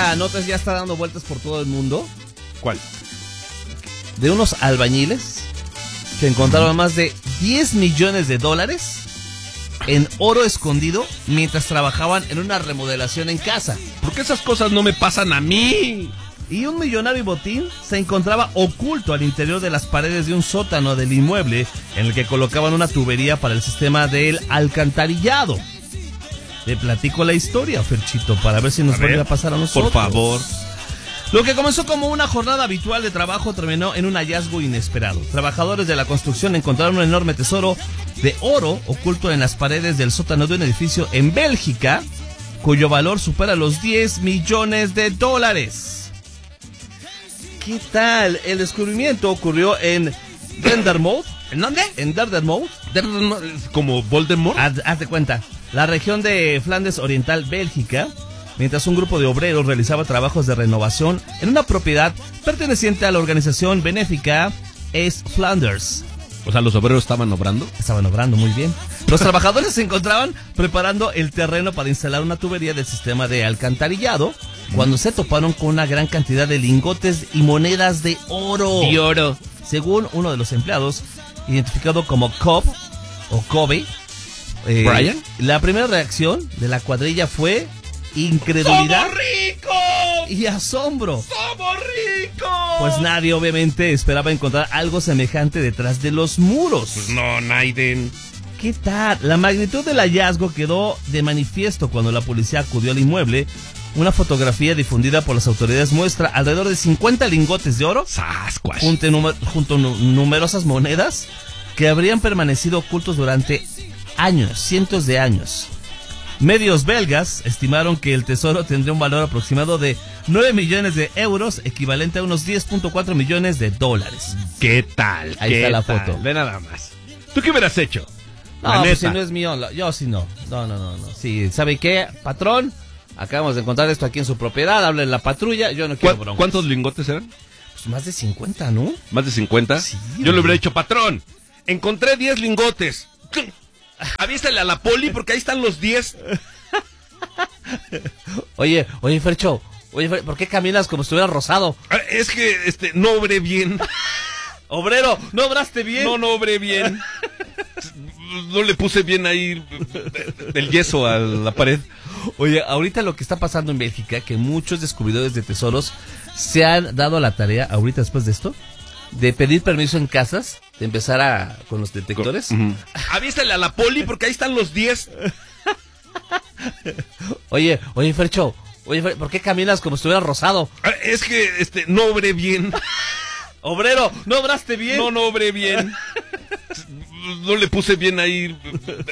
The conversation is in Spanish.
esta nota ya está dando vueltas por todo el mundo. ¿Cuál? De unos albañiles que encontraron más de $10 millones en oro escondido mientras trabajaban en una remodelación en casa. ¿Por qué esas cosas no me pasan a mí? Y un millonario botín se encontraba oculto al interior de las paredes de un sótano del inmueble en el que colocaban una tubería para el sistema del alcantarillado. Te platico la historia, Ferchito, para ver si nos vuelve a pasar a nosotros. Por favor. Lo que comenzó como una jornada habitual de trabajo terminó en un hallazgo inesperado. Trabajadores de la construcción encontraron un enorme tesoro de oro oculto en las paredes del sótano de un edificio en Bélgica, cuyo valor supera los $10 millones. ¿Qué tal? El descubrimiento ocurrió en Dendermonde. ¿En dónde? En Dendermonde. ¿Como Voldemort? Haz de cuenta. La región de Flandes Oriental, Bélgica, mientras un grupo de obreros realizaba trabajos de renovación en una propiedad perteneciente a la organización benéfica East Flanders. O sea, ¿los obreros estaban obrando? Estaban obrando muy bien. Los trabajadores se encontraban preparando el terreno para instalar una tubería del sistema de alcantarillado cuando se toparon con una gran cantidad de lingotes y monedas de oro. Y oro. Según uno de los empleados, identificado como Kobe, ¿Brian? La primera reacción de la cuadrilla fue incredulidad. ¡Somos ricos! Y asombro. ¡Somos ricos! Pues nadie obviamente esperaba encontrar algo semejante detrás de los muros. Pues no, Naiden. ¿Qué tal? La magnitud del hallazgo quedó de manifiesto cuando la policía acudió al inmueble. Una fotografía difundida por las autoridades muestra alrededor de 50 lingotes de oro ¡Sasquatch! junto a numerosas monedas que habrían permanecido ocultos durante años, cientos de años. Medios belgas estimaron que el tesoro tendría un valor aproximado de 9 millones de euros, equivalente a unos $10.4 millones. ¿Qué tal? Ahí está la foto. Ve nada más. ¿Tú qué hubieras hecho? No, pues si no es mío, yo sí no. No. Sí, ¿sabe qué, patrón? Acabamos de encontrar esto aquí en su propiedad, hablen en la patrulla, yo no quiero broncas. ¿Cuántos lingotes eran? Pues más de 50, ¿no? ¿Más de 50? Sí. Yo le hubiera dicho, patrón, encontré 10 lingotes. Avísale a la poli porque ahí están los 10. Oye, Fercho, ¿por qué caminas como si estuvieras rosado? Es que, no obré bien. Obrero, ¿no obraste bien? No obré bien. No le puse bien ahí el yeso a la pared. Oye, ahorita lo que está pasando en Bélgica, que muchos descubridores de tesoros se han dado a la tarea, ahorita después de esto, de pedir permiso en casas, de empezar con los detectores. Avísale a la poli porque ahí están los 10. Oye, Fercho, ¿por qué caminas como si estuvieras rosado? Es que, no obré bien. Obrero, ¿no obraste bien? No obré bien. No le puse bien ahí